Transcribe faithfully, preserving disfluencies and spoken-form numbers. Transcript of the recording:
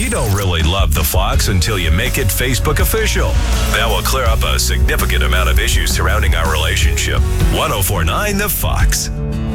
You don't really love the Fox until you make it Facebook official. That will clear up a significant amount of issues surrounding our relationship. ten forty-nine The Fox.